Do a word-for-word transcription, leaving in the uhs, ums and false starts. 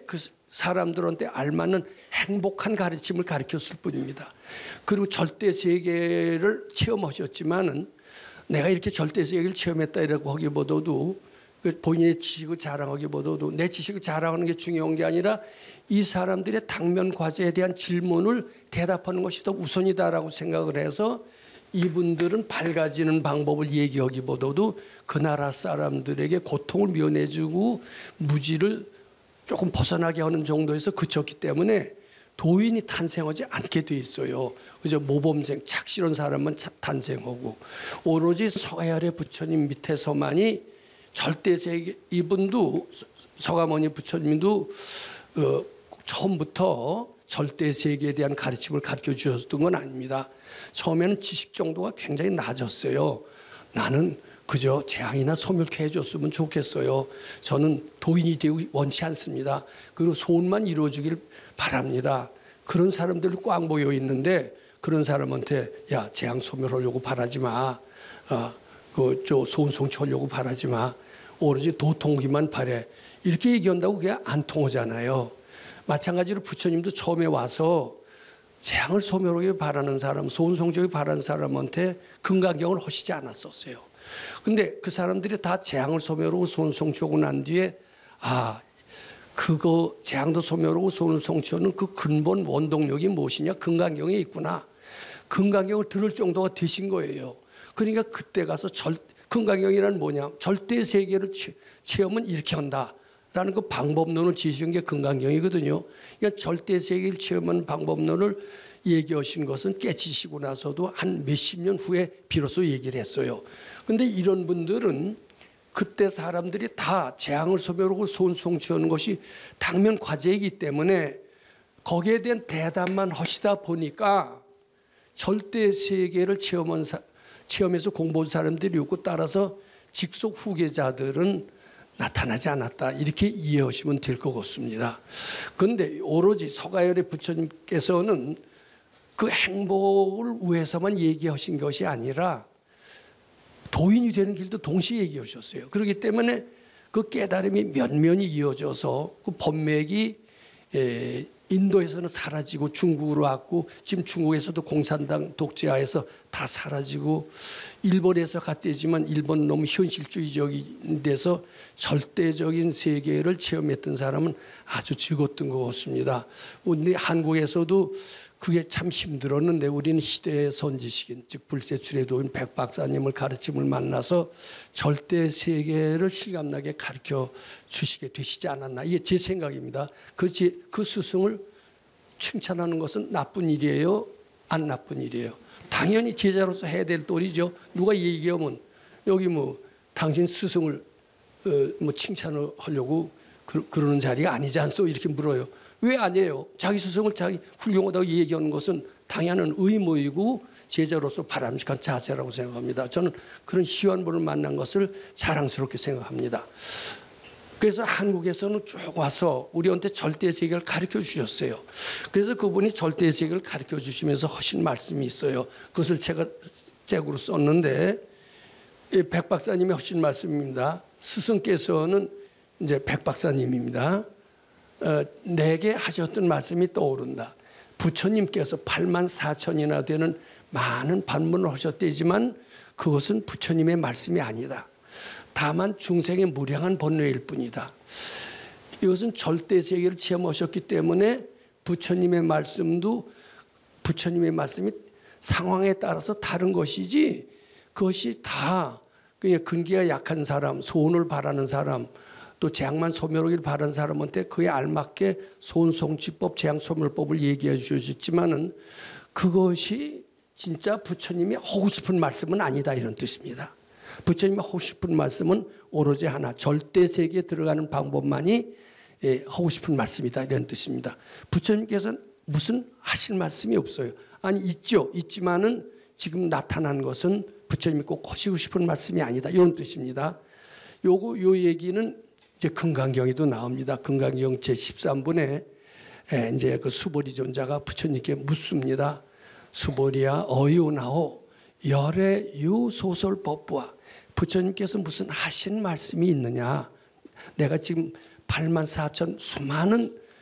그 사람들한테 알맞는 행복한 가르침을 가르쳤을 뿐입니다. 그리고 절대 세계를 체험하셨지만은 내가 이렇게 절대 세계를 체험했다 이라고 하기보다도 본인의 지식을 자랑하기보다도 내 지식을 자랑하는 게 중요한 게 아니라 이 사람들의 당면 과제에 대한 질문을 대답하는 것이 더 우선이다라고 생각을 해서 이분들은 밝아지는 방법을 얘기하기보다도 그 나라 사람들에게 고통을 면해주고 무지를 조금 벗어나게 하는 정도에서 그쳤기 때문에 도인이 탄생하지 않게 돼 있어요. 그저 모범생, 착실한 사람만 탄생하고 오로지 서가열의 부처님 밑에서만이 절대세계, 이분도 서가모니 부처님도 어, 처음부터 절대세계에 대한 가르침을 가르쳐 주셨던 건 아닙니다. 처음에는 지식 정도가 굉장히 낮았어요. 나는 그저 재앙이나 소멸케 해줬으면 좋겠어요. 저는 도인이 되기 원치 않습니다. 그리고 소원만 이루어지길 바랍니다. 그런 사람들이 꽉 모여 있는데 그런 사람한테 야 재앙 소멸하려고 바라지 마. 어, 그 저 소원 성취하려고 바라지 마. 오로지 도통기만 바래. 이렇게 얘기한다고 그게 안 통하잖아요. 마찬가지로 부처님도 처음에 와서 재앙을 소멸하기 바라는 사람, 소원 성취하기 바라는 사람한테 금강경을 하시지 않았었어요. 근데 그 사람들이 다 재앙을 소멸하고 소원 성취하고 난 뒤에 아, 그거 재앙도 소멸하고 소원 성취하는 그 근본 원동력이 무엇이냐? 금강경에 있구나. 금강경을 들을 정도가 되신 거예요. 그러니까 그때 가서 절, 금강경이란 뭐냐? 절대 세계를 체험은 이렇게 한다라는 그 방법론을 지으신 게 금강경이거든요. 그러니까 절대 세계를 체험하는 방법론을 얘기하신 것은 깨치시고 나서도 한 몇십 년 후에 비로소 얘기를 했어요. 그런데 이런 분들은 그때 사람들이 다 재앙을 소멸하고 소원 성취하는 것이 당면 과제이기 때문에 거기에 대한 대답만 하시다 보니까 절대 세계를 체험한 사, 체험해서 공부한 사람들이 있고 따라서 직속 후계자들은 나타나지 않았다. 이렇게 이해하시면 될 것 같습니다. 그런데 오로지 서가열의 부처님께서는 그 행복을 위해서만 얘기하신 것이 아니라 도인이 되는 길도 동시에 얘기하셨어요. 그렇기 때문에 그 깨달음이 면면이 이어져서 그 법맥이 인도에서는 사라지고 중국으로 왔고 지금 중국에서도 공산당 독재하에서 다 사라지고 일본에서 갔대지만 일본 너무 현실주의적인 데서 절대적인 세계를 체험했던 사람은 아주 적었던 것 같습니다. 근데 한국에서도 그게 참 힘들었는데 우리는 시대의 선지식인 즉 불세출의도인 백 박사님을 가르침을 만나서 절대 세계를 실감나게 가르쳐 주시게 되시지 않았나. 이게 제 생각입니다. 그, 제, 그 스승을 칭찬하는 것은 나쁜 일이에요? 안 나쁜 일이에요? 당연히 제자로서 해야 될 도리죠. 누가 얘기하면 여기 뭐 당신 스승을 어, 뭐 칭찬을 하려고 그, 그러는 자리가 아니지 않소? 이렇게 물어요. 왜 아니에요? 자기 스승을 자기 훌륭하다고 얘기하는 것은 당연한 의무이고 제자로서 바람직한 자세라고 생각합니다. 저는 그런 희완분을 만난 것을 자랑스럽게 생각합니다. 그래서 한국에서는 쭉 와서 우리한테 절대세계를 가르쳐 주셨어요. 그래서 그분이 절대세계를 가르쳐 주시면서 하신 말씀이 있어요. 그것을 제가 잭으로 썼는데 백 박사님이 하신 말씀입니다. 스승께서는 이제 백 박사님입니다. 어, 내게 하셨던 말씀이 떠오른다. 부처님께서 팔만 사천이나 되는 많은 반문을 하셨대지만 그것은 부처님의 말씀이 아니다. 다만 중생의 무량한 번뇌일 뿐이다. 이것은 절대세계를 체험하셨기 때문에 부처님의 말씀도 부처님의 말씀이 상황에 따라서 다른 것이지 그것이 다 그냥 근기가 약한 사람, 소원을 바라는 사람 또 재앙만 소멸하길 바라는 사람한테 그에 알맞게 소원성취법, 재앙소멸법을 얘기해 주셨지만은 그것이 진짜 부처님이 하고 싶은 말씀은 아니다 이런 뜻입니다. 부처님이 하고 싶은 말씀은 오로지 하나 절대세계에 들어가는 방법만이 하고 싶은 말씀이다 이런 뜻입니다. 부처님께서는 무슨 하실 말씀이 없어요. 아니 있죠. 있지만은 지금 나타난 것은 부처님이 꼭 하시고 싶은 말씀이 아니다 이런 뜻입니다. 요거 요 얘기는 이제 금강경에도 나옵니다. 금강경 제십삼 분에 이제 그 수보리 존자가 부처님께 묻습니다. 수보리야 어유나오 열의 유소설 법부와 부처님께서 무슨 하신 말씀이 있느냐. 내가 지금 팔만 사천 수많은